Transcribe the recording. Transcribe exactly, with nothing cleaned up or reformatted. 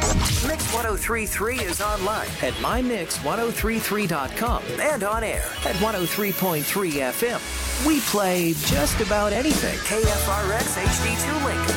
Mix ten thirty-three is online at my mix ten thirty-three dot com and on air at one oh three point three F M. We play just about anything. K F R X H D two Lincoln,